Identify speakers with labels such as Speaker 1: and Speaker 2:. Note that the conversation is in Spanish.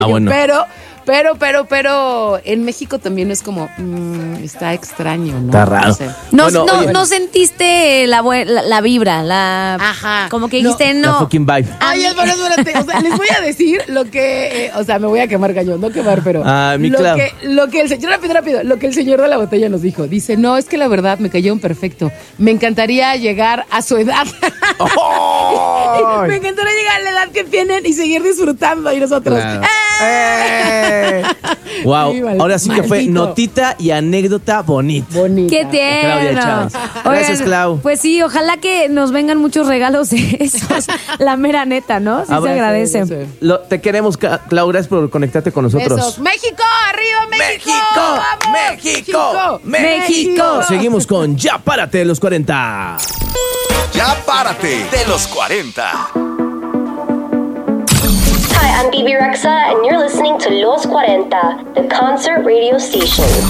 Speaker 1: bueno.
Speaker 2: Pero en México también es como, está extraño, ¿no?
Speaker 1: Está raro.
Speaker 3: No sentiste la vibra,
Speaker 2: Ajá.
Speaker 3: Como que dijiste,
Speaker 1: La fucking vibe.
Speaker 2: Ay, espérate. O sea, les voy a decir lo que, o sea, me voy a quemar cañón, no quemar, pero lo que el señor, rápido, lo que el señor de la botella nos dijo. Dice, no, es que la verdad me cayeron perfecto. Me encantaría llegar a su edad. Me encantaría llegar a la edad que tienen y seguir disfrutando y nosotros.
Speaker 1: Claro. Wow, ahora sí que fue notita y anécdota bonita.
Speaker 3: ¡Qué tierno!
Speaker 1: Chávez. Gracias, Clau.
Speaker 3: Pues sí, ojalá que nos vengan muchos regalos de esos. La mera neta, ¿no? Sí, se agradece.
Speaker 2: Sí.
Speaker 1: Te queremos, Clau, gracias por conectarte con nosotros.
Speaker 2: Besos. ¡México! ¡Arriba, México! ¡Vamos!
Speaker 1: ¡México! Seguimos con Ya Párate de los 40.
Speaker 4: Ya Párate de los 40.
Speaker 5: Hi, I'm Bibi Rexa, and you're listening to Los 40, the concert radio station.